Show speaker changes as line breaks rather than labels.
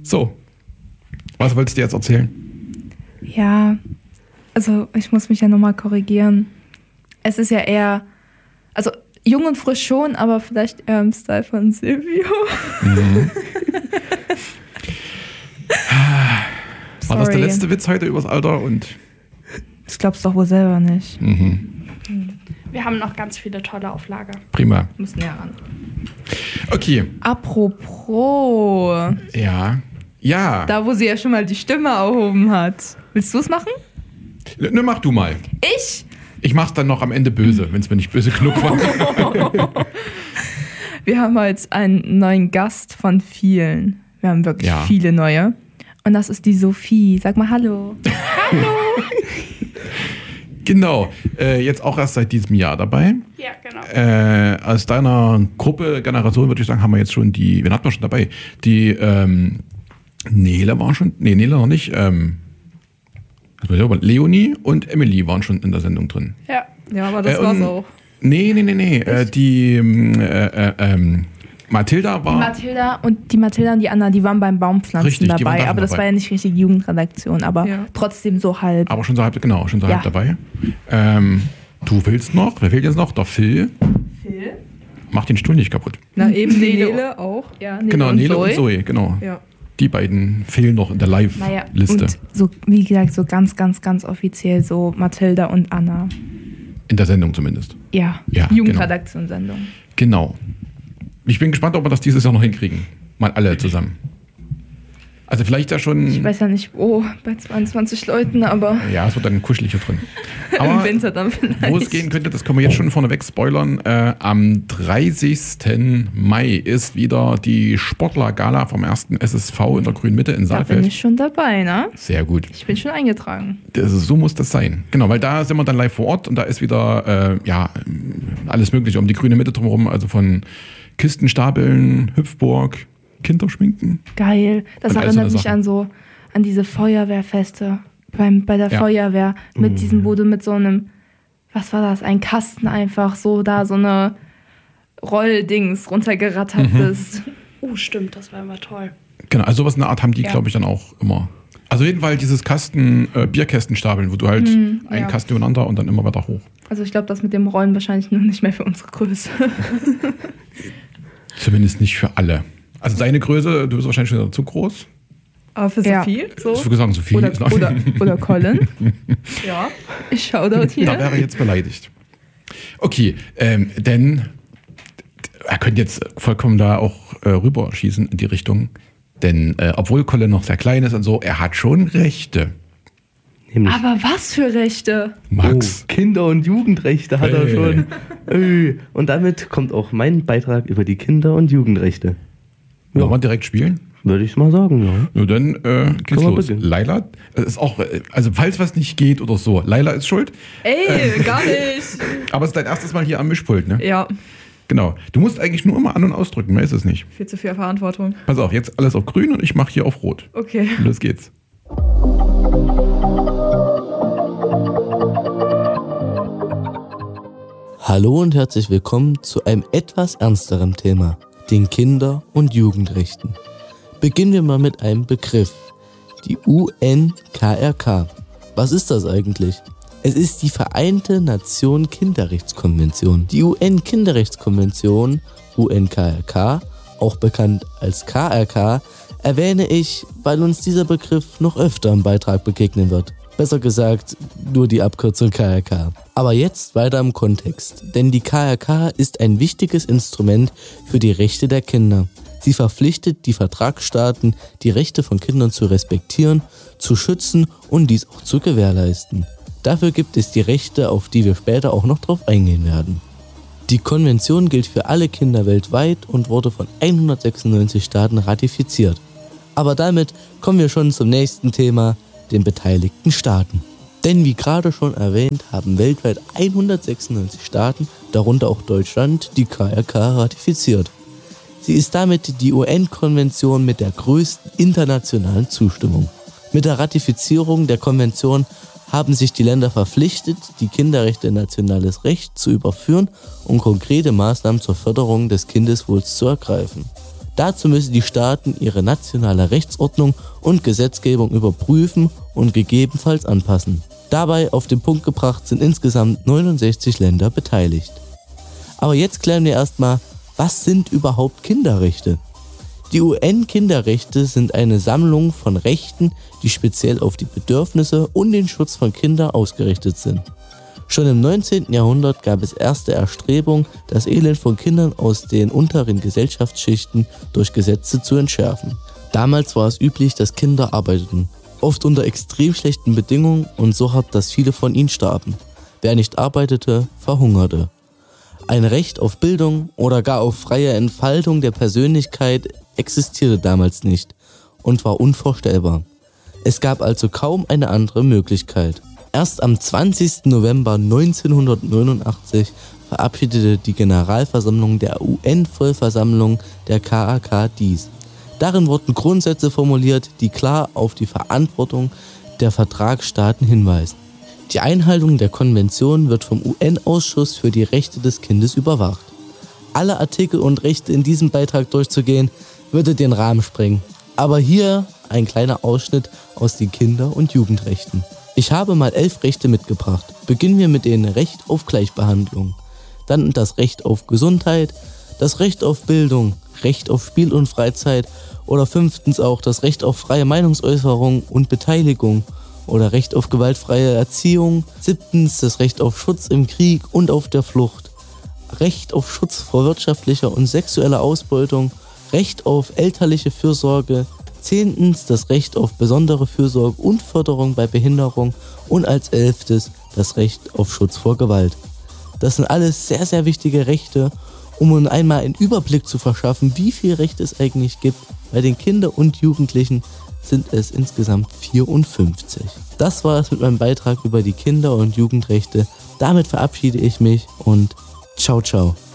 So, was wolltest du jetzt erzählen?
Ja, also ich muss mich ja nochmal korrigieren. Es ist ja eher, also jung und frisch schon, aber vielleicht eher im Style von Silvio.
Mhm. War das der letzte Witz heute übers Alter? Und
das glaubst du doch wohl selber nicht.
Mhm.
Wir haben noch ganz viele tolle auf Lager.
Prima.
Müssen ja ran.
Okay.
Apropos.
Ja. Ja.
Da, wo sie ja schon mal die Stimme erhoben hat. Willst du es machen?
Ne, mach du mal.
Ich?
Ich mach's dann noch am Ende böse, wenn es mir nicht böse genug war.
Wir haben heute einen neuen Gast von vielen. Wir haben wirklich viele neue. Und das ist die Sophie. Sag mal Hallo.
Hallo.
Genau. Jetzt auch erst seit diesem Jahr dabei.
Ja, genau.
Aus deiner Gruppe, Generation, würde ich sagen, haben wir jetzt schon wen hatten wir schon dabei? Die Nele war schon, Nele noch nicht. Leonie und Emily waren schon in der Sendung drin.
Ja,
aber das war's auch.
Nee. Die Mathilda war...
Die Mathilda und die Anna, die waren beim Baumpflanzen
richtig,
dabei. Aber das war ja nicht richtig Jugendredaktion, aber trotzdem so halb.
Aber schon so halb, genau, halb dabei. Du willst noch, wer fehlt jetzt noch? Der Phil. Mach den Stuhl nicht kaputt.
Na eben Nele auch. Ja,
Nele und Zoe, genau. Ja. Die beiden fehlen noch in der Live-Liste.
Und so, wie gesagt, so ganz, ganz, ganz offiziell so Mathilda und Anna.
In der Sendung zumindest.
Ja Jugendredaktionssendung.
Genau. Ich bin gespannt, ob wir das dieses Jahr noch hinkriegen. Mal alle zusammen. Also vielleicht ja schon...
Ich weiß ja nicht, bei 22 Leuten, aber...
Ja, es wird dann kuschelig hier drin. Aber
im Winter dann vielleicht.
Wo es gehen könnte, das können wir jetzt schon vorneweg spoilern. Am 30. Mai ist wieder die Sportler-Gala vom 1. SSV in der Grünen Mitte in Saalfeld.
Da bin ich schon dabei, ne?
Sehr gut.
Ich bin schon eingetragen.
So muss das sein. Genau, weil da sind wir dann live vor Ort und da ist wieder alles Mögliche um die Grüne Mitte drumherum, also von Kistenstapeln, Hüpfburg, Kinderschminken.
Geil. Das erinnert mich an diese Feuerwehrfeste bei der Feuerwehr mit diesem, wo du mit so einem, was war das, ein Kasten einfach so eine Rolldings runtergerattert bist.
Stimmt, das war immer toll.
Genau, also sowas in der Art haben die, glaube ich, dann auch immer. Also jedenfalls dieses Bierkästenstapeln, wo du halt einen Kasten übereinander und dann immer weiter hoch.
Also ich glaube, das mit dem Rollen wahrscheinlich noch nicht mehr für unsere Größe.
Zumindest nicht für alle. Also deine Größe, du bist wahrscheinlich schon zu groß.
Aber für Sophie? So?
Ich würde sagen, Sophie.
Oder Colin. Ja. Ich schau dort hier.
Da wäre jetzt beleidigt. Okay, denn er könnte jetzt vollkommen da auch rüberschießen in die Richtung. Denn obwohl Colin noch sehr klein ist und so, er hat schon Rechte.
Aber was für Rechte?
Max.
Kinder- und Jugendrechte hat er schon. Und damit kommt auch mein Beitrag über die Kinder- und Jugendrechte.
Wollen wir direkt spielen?
Würde ich mal sagen, ja.
Nur dann geht's los. Laila, ist auch, also falls was nicht geht oder so, Laila ist schuld.
Ey, gar nicht.
Aber es ist dein erstes Mal hier am Mischpult, ne?
Ja.
Genau. Du musst eigentlich nur immer an- und ausdrücken, mehr ist es nicht.
Viel zu viel Verantwortung.
Pass auf, jetzt alles auf grün und ich mache hier auf rot.
Okay.
Los geht's.
Hallo und herzlich willkommen zu einem etwas ernsteren Thema, den Kinder- und Jugendrechten. Beginnen wir mal mit einem Begriff, die UNKRK. Was ist das eigentlich? Es ist die Vereinte Nationen Kinderrechtskonvention. Die UN-Kinderrechtskonvention, UNKRK, auch bekannt als KRK, erwähne ich, weil uns dieser Begriff noch öfter im Beitrag begegnen wird. Besser gesagt, nur die Abkürzung KRK. Aber jetzt weiter im Kontext, denn die KRK ist ein wichtiges Instrument für die Rechte der Kinder. Sie verpflichtet die Vertragsstaaten, die Rechte von Kindern zu respektieren, zu schützen und dies auch zu gewährleisten. Dafür gibt es die Rechte, auf die wir später auch noch drauf eingehen werden. Die Konvention gilt für alle Kinder weltweit und wurde von 196 Staaten ratifiziert. Aber damit kommen wir schon zum nächsten Thema, den beteiligten Staaten. Denn wie gerade schon erwähnt, haben weltweit 196 Staaten, darunter auch Deutschland, die KRK ratifiziert. Sie ist damit die UN-Konvention mit der größten internationalen Zustimmung. Mit der Ratifizierung der Konvention haben sich die Länder verpflichtet, die Kinderrechte in nationales Recht zu überführen und konkrete Maßnahmen zur Förderung des Kindeswohls zu ergreifen. Dazu müssen die Staaten ihre nationale Rechtsordnung und Gesetzgebung überprüfen und gegebenenfalls anpassen. Dabei auf den Punkt gebracht sind insgesamt 69 Länder beteiligt. Aber jetzt klären wir erstmal, was sind überhaupt Kinderrechte? Die UN-Kinderrechte sind eine Sammlung von Rechten, die speziell auf die Bedürfnisse und den Schutz von Kindern ausgerichtet sind. Schon im 19. Jahrhundert gab es erste Erstrebungen, das Elend von Kindern aus den unteren Gesellschaftsschichten durch Gesetze zu entschärfen. Damals war es üblich, dass Kinder arbeiteten, oft unter extrem schlechten Bedingungen und so hart, dass viele von ihnen starben. Wer nicht arbeitete, verhungerte. Ein Recht auf Bildung oder gar auf freie Entfaltung der Persönlichkeit existierte damals nicht und war unvorstellbar. Es gab also kaum eine andere Möglichkeit. Erst am 20. November 1989 verabschiedete die Generalversammlung der UN-Vollversammlung der KAK dies. Darin wurden Grundsätze formuliert, die klar auf die Verantwortung der Vertragsstaaten hinweisen. Die Einhaltung der Konvention wird vom UN-Ausschuss für die Rechte des Kindes überwacht. Alle Artikel und Rechte in diesem Beitrag durchzugehen, würde den Rahmen sprengen. Aber hier ein kleiner Ausschnitt aus den Kinder- und Jugendrechten. Ich habe mal 11 Rechte mitgebracht. Beginnen wir mit dem Recht auf Gleichbehandlung. Dann das Recht auf Gesundheit, das Recht auf Bildung, Recht auf Spiel und Freizeit oder 5. auch das Recht auf freie Meinungsäußerung und Beteiligung oder Recht auf gewaltfreie Erziehung. 7. das Recht auf Schutz im Krieg und auf der Flucht. Recht auf Schutz vor wirtschaftlicher und sexueller Ausbeutung. Recht auf elterliche Fürsorge. 10. das Recht auf besondere Fürsorge und Förderung bei Behinderung und als 11. das Recht auf Schutz vor Gewalt. Das sind alles sehr, sehr wichtige Rechte, um uns einmal einen Überblick zu verschaffen, wie viele Rechte es eigentlich gibt. Bei den Kindern und Jugendlichen sind es insgesamt 54. Das war es mit meinem Beitrag über die Kinder- und Jugendrechte. Damit verabschiede ich mich und ciao, ciao.